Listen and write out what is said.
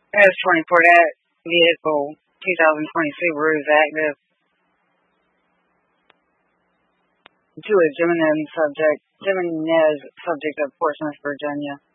S24, that vehicle, 2020 Subaru is active to a Jimenez subject of Portsmouth, Virginia.